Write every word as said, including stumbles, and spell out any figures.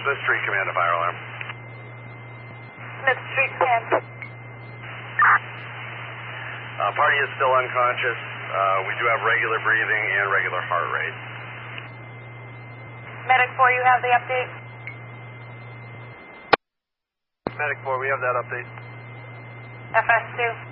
Smith Street Command, a fire alarm. Smith Street Command. Uh, party is still unconscious. Uh, we do have regular breathing and regular heart rate. Medic four, you have the update? Medic four, we have that update. F S two.